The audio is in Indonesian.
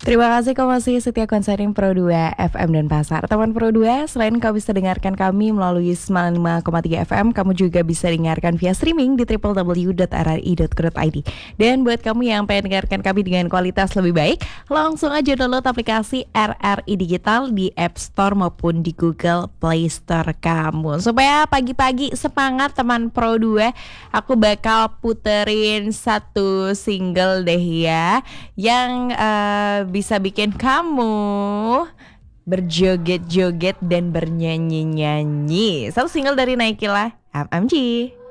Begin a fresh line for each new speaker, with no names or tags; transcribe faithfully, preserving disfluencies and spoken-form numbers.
Terima kasih kau masih setia konserin Pro dua F M dan Pasar. Teman Pro dua, selain kau bisa dengarkan kami melalui sembilan puluh lima koma tiga F M, kamu juga bisa dengarkan via streaming di w w w dot r r i dot co dot i d. Dan buat kamu yang pengen dengarkan kami dengan kualitas lebih baik, langsung aja download aplikasi R R I Digital di App Store maupun di Google Play Store kamu. Supaya pagi-pagi semangat teman Pro dua, aku bakal puterin satu single deh ya, yang uh, bisa bikin kamu berjoget-joget dan bernyanyi-nyanyi. Satu single dari Naikila, M M G.